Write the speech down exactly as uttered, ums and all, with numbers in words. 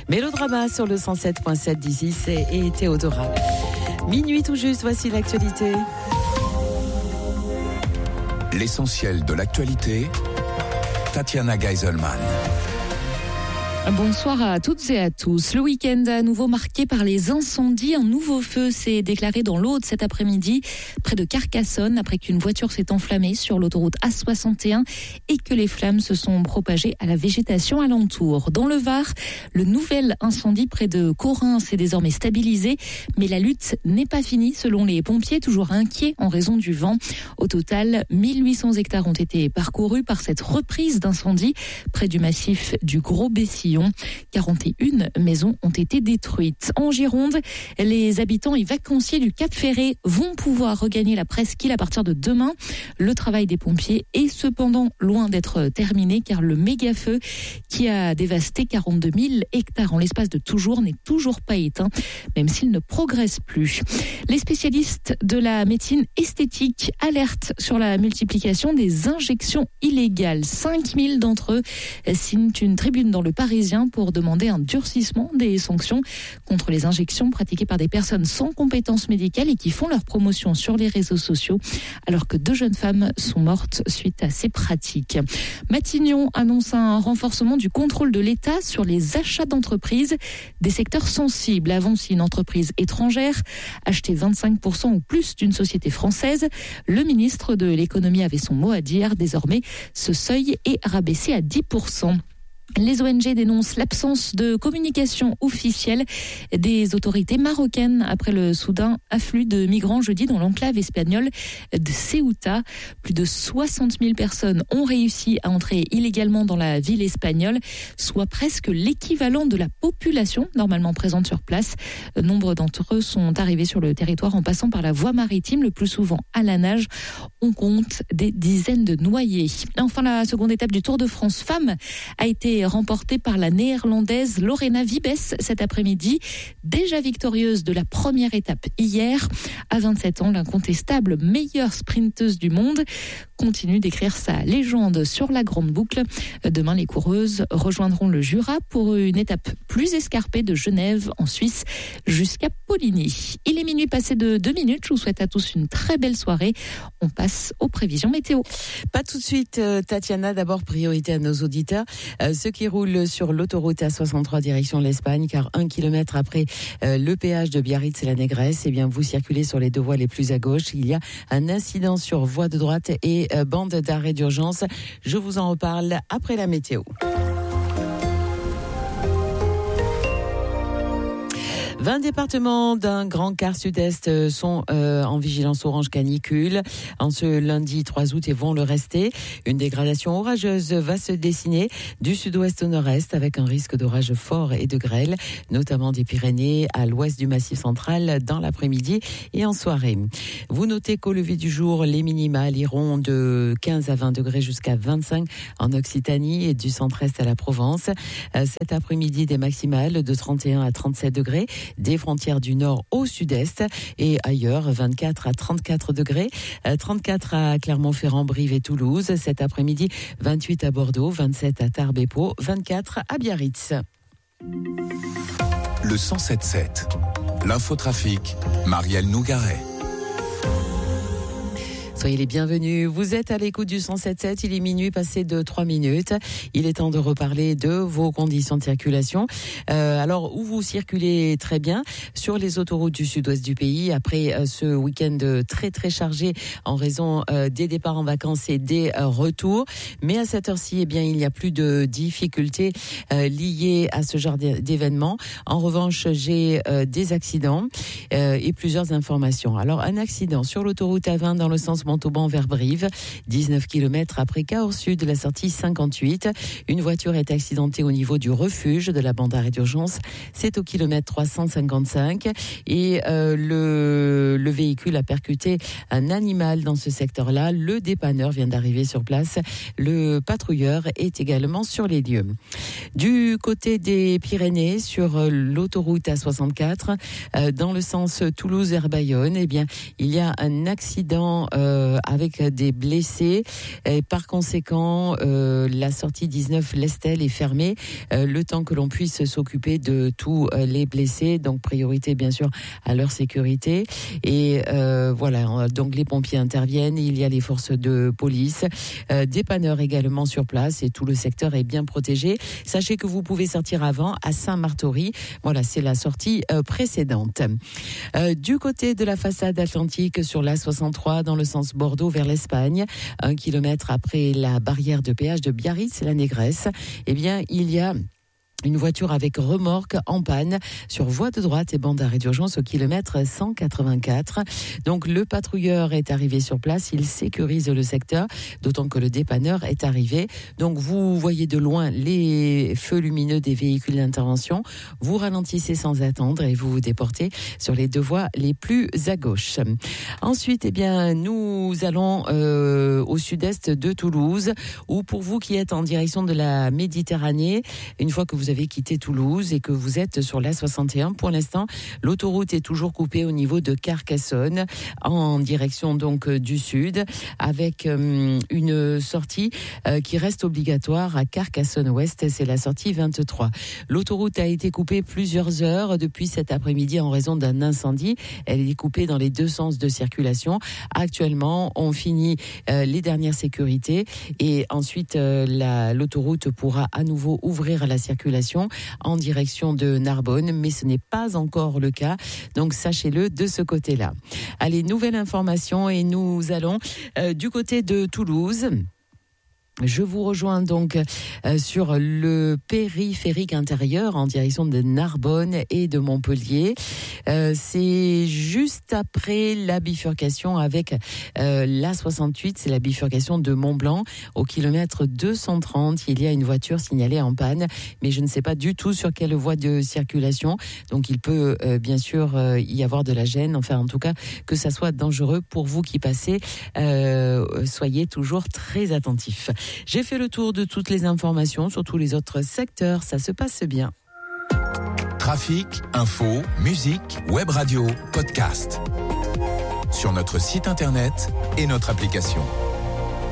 Mélodrama sur le cent sept virgule sept d'ici et Théodora. Minuit tout juste, voici l'actualité. L'essentiel de l'actualité, Tatiana Geiselman. Bonsoir à toutes et à tous. Le week-end à nouveau marqué par les incendies. Un nouveau feu s'est déclaré dans l'Aude cet après-midi, près de Carcassonne, après qu'une voiture s'est enflammée sur l'autoroute A soixante et un et que les flammes se sont propagées à la végétation alentour. Dans le Var, le nouvel incendie près de Corin s'est désormais stabilisé, mais la lutte n'est pas finie selon les pompiers, toujours inquiets en raison du vent. Au total, mille huit cents hectares ont été parcourus par cette reprise d'incendie près du massif du Gros-Bessillon. quarante et une maisons ont été détruites. En Gironde, les habitants et vacanciers du Cap Ferré vont pouvoir regagner la presqu'île à partir de demain. Le travail des pompiers est cependant loin d'être terminé car le méga-feu qui a dévasté quarante-deux mille hectares en l'espace de toujours n'est toujours pas éteint, même s'il ne progresse plus. Les spécialistes de la médecine esthétique alertent sur la multiplication des injections illégales. cinq mille d'entre eux signent une tribune dans le Parisien pour demander un durcissement des sanctions contre les injections pratiquées par des personnes sans compétences médicales et qui font leur promotion sur les réseaux sociaux, alors que deux jeunes femmes sont mortes suite à ces pratiques. Matignon annonce un renforcement du contrôle de l'État sur les achats d'entreprises des secteurs sensibles. Avant, si une entreprise étrangère achetait vingt-cinq pour cent ou plus d'une société française, le ministre de l'économie avait son mot à dire. Désormais, ce seuil est rabaissé à dix pour cent. Les O N G dénoncent l'absence de communication officielle des autorités marocaines après le soudain afflux de migrants jeudi dans l'enclave espagnole de Ceuta. Plus de soixante mille personnes ont réussi à entrer illégalement dans la ville espagnole, soit presque l'équivalent de la population normalement présente sur place. Nombre d'entre eux sont arrivés sur le territoire en passant par la voie maritime, le plus souvent à la nage. On compte des dizaines de noyés. Enfin, la seconde étape du Tour de France Femmes a été remportée par la néerlandaise Lorena Wiebes cet après-midi, déjà victorieuse de la première étape hier. À vingt-sept ans, l'incontestable meilleure sprinteuse du monde continue d'écrire sa légende sur la grande boucle. Demain, les coureuses rejoindront le Jura pour une étape plus escarpée de Genève en Suisse jusqu'à Poligny. Il est minuit passé de deux minutes. Je vous souhaite à tous une très belle soirée. On passe aux prévisions météo. Pas tout de suite, Tatiana. D'abord, priorité à nos auditeurs. Euh, ceux qui roulent sur l'autoroute A soixante-trois direction l'Espagne, car un kilomètre après euh, le péage de Biarritz et la Négresse, eh bien, vous circulez sur les deux voies les plus à gauche. Il y a un incident sur voie de droite et euh, bande d'arrêt d'urgence. Je vous en reparle après la météo. vingt départements d'un grand quart sud-est sont euh, en vigilance orange canicule en ce lundi trois août et vont le rester. Une dégradation orageuse va se dessiner du sud-ouest au nord-est avec un risque d'orage fort et de grêle, notamment des Pyrénées à l'ouest du Massif central dans l'après-midi et en soirée. Vous notez qu'au lever du jour, les minimales iront de quinze à vingt degrés jusqu'à vingt-cinq en Occitanie et du centre-est à la Provence. Euh, cet après-midi, des maximales de trente et un à trente-sept degrés. Des frontières du nord au sud-est et ailleurs vingt-quatre à trente-quatre degrés, trente-quatre à Clermont-Ferrand, Brive et Toulouse. Cet après-midi, vingt-huit à Bordeaux, vingt-sept à Tarbes et Pau, vingt-quatre à Biarritz. Le cent sept sept, l'infotrafic, Marielle Nougaret. Soyez les bienvenus. Vous êtes à l'écoute du cent sept sept. Il est minuit passé de trois minutes. Il est temps de reparler de vos conditions de circulation. Euh, alors, où vous circulez très bien sur les autoroutes du sud-ouest du pays après euh, ce week-end très très chargé en raison euh, des départs en vacances et des euh, retours. Mais à cette heure-ci, eh bien, il n'y a plus de difficultés euh, liées à ce genre d'événements. En revanche, j'ai euh, des accidents euh, et plusieurs informations. Alors, un accident sur l'autoroute A vingt dans le sens Montauban vers Brive, dix-neuf kilomètres après Cahors Sud, la sortie cinquante-huit. Une voiture est accidentée au niveau du refuge de la bande d'arrêt d'urgence. C'est au kilomètre trois cent cinquante-cinq et euh, le, le véhicule a percuté un animal dans ce secteur-là. Le dépanneur vient d'arriver sur place. Le patrouilleur est également sur les lieux. Du côté des Pyrénées, sur l'autoroute A soixante-quatre, euh, dans le sens Toulouse vers Bayonne, eh bien, il y a un accident euh, euh, avec des blessés. Et par conséquent, euh, la sortie dix-neuf Lestel est fermée euh, le temps que l'on puisse s'occuper de tous euh, les blessés. Donc priorité bien sûr à leur sécurité. Et euh, voilà, donc les pompiers interviennent. Il y a les forces de police, euh, dépanneurs également sur place et tout le secteur est bien protégé. Sachez que vous pouvez sortir avant à Saint-Martory. Voilà, c'est la sortie euh, précédente. Euh, du côté de la façade atlantique sur l'A soixante-trois dans le sens Bordeaux vers l'Espagne, un kilomètre après la barrière de péage de Biarritz, la Négresse, eh bien, il y a une voiture avec remorque en panne sur voie de droite et bande d'arrêt d'urgence au kilomètre cent quatre-vingt-quatre. Donc le patrouilleur est arrivé sur place, il sécurise le secteur, d'autant que le dépanneur est arrivé. Donc vous voyez de loin les feux lumineux des véhicules d'intervention, vous ralentissez sans attendre et vous vous déportez sur les deux voies les plus à gauche. Ensuite, eh bien, nous allons euh, au sud-est de Toulouse, où pour vous qui êtes en direction de la Méditerranée, une fois que vous avez quitté Toulouse et que vous êtes sur l'A soixante et un, pour l'instant, l'autoroute est toujours coupée au niveau de Carcassonne, en direction donc du sud, avec euh, une sortie euh, qui reste obligatoire à Carcassonne-Ouest, c'est la sortie vingt-trois. L'autoroute a été coupée plusieurs heures depuis cet après-midi en raison d'un incendie. Elle est coupée dans les deux sens de circulation. Actuellement, on finit euh, les dernières sécurités et ensuite euh, la, l'autoroute pourra à nouveau ouvrir la circulation en direction de Narbonne, mais ce n'est pas encore le cas, donc sachez-le de ce côté-là. Allez, nouvelle information et nous allons euh, du côté de Toulouse. Je vous rejoins donc euh, sur le périphérique intérieur en direction de Narbonne et de Montpellier. Euh, c'est juste après la bifurcation avec euh, l'A soixante-huit, c'est la bifurcation de Mont-Blanc. Au kilomètre deux cent trente, il y a une voiture signalée en panne, mais je ne sais pas du tout sur quelle voie de circulation. Donc il peut euh, bien sûr euh, y avoir de la gêne, enfin en tout cas que ça soit dangereux pour vous qui passez. Euh, soyez toujours très attentifs. J'ai fait le tour de toutes les informations sur tous les autres secteurs. Ça se passe bien. Trafic, info, musique, web radio, podcast. Sur notre site internet et notre application.